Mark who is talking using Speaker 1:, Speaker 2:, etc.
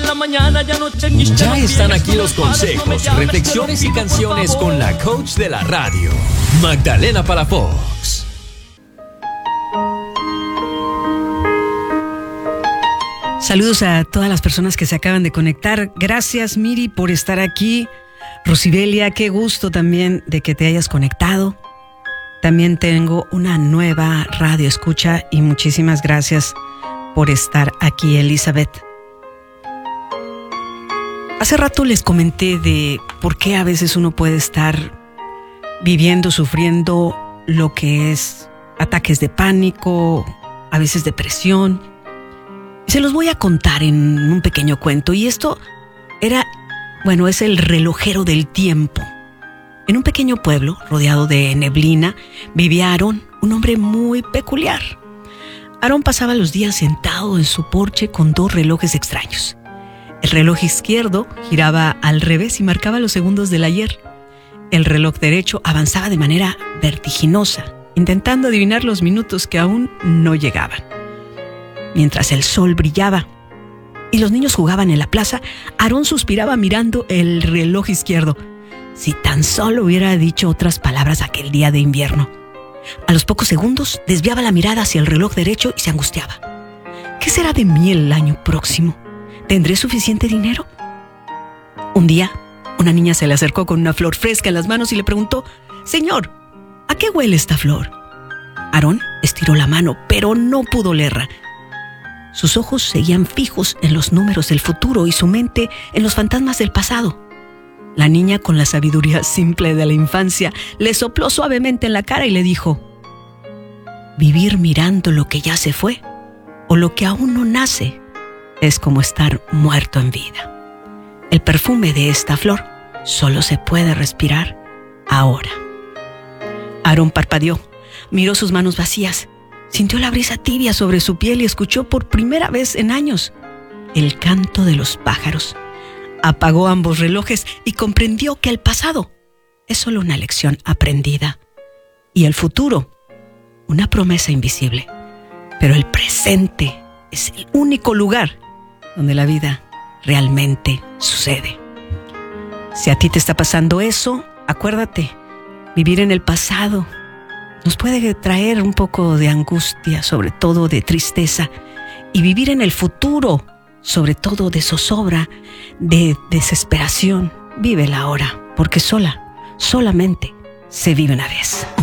Speaker 1: la mañana y anoche en mis
Speaker 2: Ya
Speaker 1: temas
Speaker 2: están
Speaker 1: vienes
Speaker 2: aquí
Speaker 1: con
Speaker 2: los
Speaker 1: las palabras, no me
Speaker 2: consejos,
Speaker 1: llames
Speaker 2: reflexiones y
Speaker 1: contigo, por
Speaker 2: canciones
Speaker 1: favor.
Speaker 2: con la coach de la radio, Magdalena Palafox.
Speaker 3: Saludos a todas las personas que se acaban de conectar. Gracias, Miri, por estar aquí. Rosibelia, qué gusto también de que te hayas conectado. También tengo una nueva radio escucha y muchísimas gracias por estar aquí, Elizabeth. Hace rato les comenté de por qué a veces uno puede estar viviendo, sufriendo lo que es ataques de pánico, a veces depresión. Se los voy a contar en un pequeño cuento, y esto es el relojero del tiempo. En un pequeño pueblo rodeado de neblina vivía Aarón, un hombre muy peculiar. Aarón pasaba los días sentado en su porche con dos relojes extraños. El reloj izquierdo giraba al revés y marcaba los segundos del ayer. El reloj derecho avanzaba de manera vertiginosa, intentando adivinar los minutos que aún no llegaban. Mientras el sol brillaba y los niños jugaban en la plaza, Aarón suspiraba mirando el reloj izquierdo. Si tan solo hubiera dicho otras palabras aquel día de invierno. A los pocos segundos desviaba la mirada hacia el reloj derecho y se angustiaba. ¿Qué será de mí el año próximo? ¿Tendré suficiente dinero? Un día, una niña se le acercó con una flor fresca en las manos y le preguntó: «Señor, ¿a qué huele esta flor?». Aarón estiró la mano, pero no pudo leerla. Sus ojos seguían fijos en los números del futuro y su mente en los fantasmas del pasado. La niña, con la sabiduría simple de la infancia, le sopló suavemente en la cara y le dijo: «Vivir mirando lo que ya se fue o lo que aún no nace es como estar muerto en vida. El perfume de esta flor solo se puede respirar ahora». Aarón parpadeó, miró sus manos vacías, sintió la brisa tibia sobre su piel y escuchó por primera vez en años el canto de los pájaros. Apagó ambos relojes y comprendió que el pasado es solo una lección aprendida y el futuro una promesa invisible. Pero el presente es el único lugar donde la vida realmente sucede. Si a ti te está pasando eso, acuérdate, vivir en el pasado nos puede traer un poco de angustia, sobre todo de tristeza, y vivir en el futuro, sobre todo de zozobra, de desesperación. Vívela ahora, porque solamente se vive una vez.